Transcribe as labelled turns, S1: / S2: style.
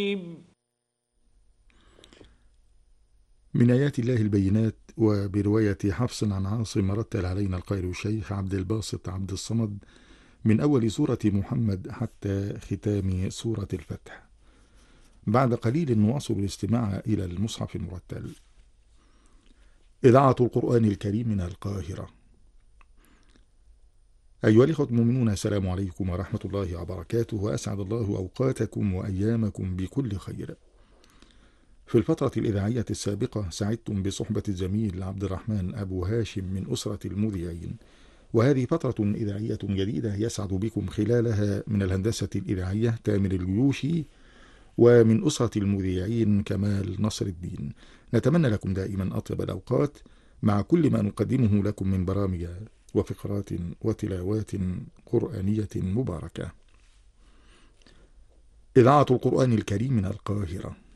S1: من آيات الله البينات. وبرواية حفص عن عاصم رتل علينا القارئ الشيخ عبد الباسط عبد الصمد من أول سورة محمد حتى ختام سورة الفتح. بعد قليل نواصل الاستماع إلى المصحف المرتل. إذاعة القرآن الكريم من القاهرة. أيها الإخوة المؤمنون، السلام عليكم ورحمة الله وبركاته، وأسعد الله أوقاتكم وأيامكم بكل خير. في الفترة الإذاعية السابقة سعدتم بصحبة الزميل عبد الرحمن أبو هاشم من أسرة المذيعين، وهذه فترة إذاعية جديدة يسعد بكم خلالها من الهندسة الإذاعية تامر الجيوشي، ومن أسرة المذيعين كمال نصر الدين. نتمنى لكم دائما أطيب الأوقات مع كل ما نقدمه لكم من برامج وفقرات وتلاوات قرآنية مباركة. إذاعة القرآن الكريم من القاهرة.